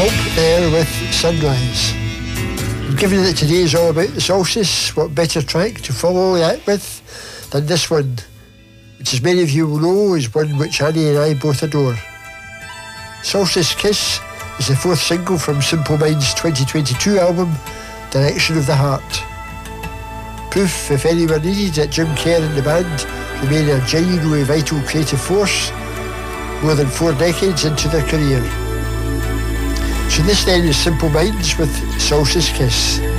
Pulp there with Sunrise. And given that today is all about the solstice, what better track to follow that with than this one, which as many of you will know is one which Annie and I both adore. Solstice Kiss is the fourth single from Simple Minds' 2022 album, Direction of the Heart. Proof, if anyone needed, that Jim Kerr and the band remain a genuinely vital creative force more than 4 decades into their career. So this then is Simple Minds with Solstice Kiss.